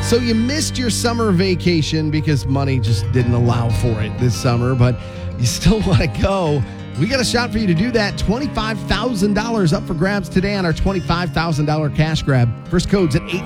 So you missed your summer vacation because money just didn't allow for it this summer, but you still want to go. We got a shot for you to do that. $25,000 up for grabs today on our $25,000 cash grab. First code's at